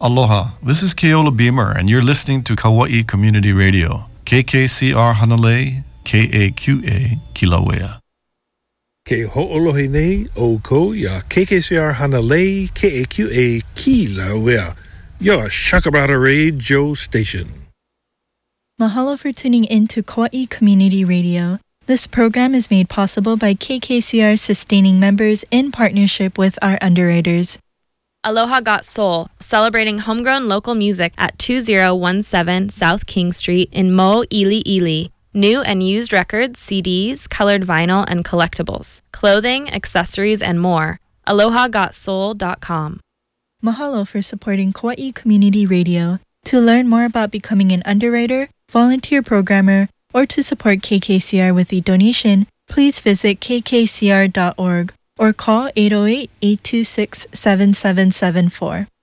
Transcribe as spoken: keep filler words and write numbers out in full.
Aloha, this is Keola Beamer, and you're listening to Kauai Community Radio, K K C R Hanalei, K A Q A Kilauea. Ke ho'olohe nei o ko ya K K C R Hanalei, K A Q A Kilauea, your Shakabara Radio station. Mahalo for tuning in to Kauai Community Radio. This program is made possible by K K C R sustaining members in partnership with our underwriters. Aloha Got Soul, celebrating homegrown local music at two thousand seventeen South King Street in Mo'iliili. New and used records, C Ds, colored vinyl, and collectibles. Clothing, accessories, and more. aloha got soul dot com. Mahalo for supporting Kauai Community Radio. To learn more about becoming an underwriter, volunteer programmer, or to support K K C R with a donation, please visit k k c r dot org or call eight oh eight, eight two six, seven seven seven four.